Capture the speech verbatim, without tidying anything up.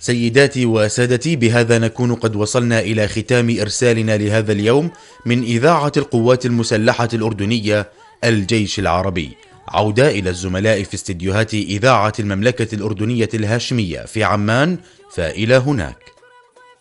سيداتي وسادتي، بهذا نكون قد وصلنا إلى ختام إرسالنا لهذا اليوم من إذاعة القوات المسلحة الأردنية الجيش العربي. عودة إلى الزملاء في استديوهات إذاعة المملكة الأردنية الهاشمية في عمان، فإلى هناك.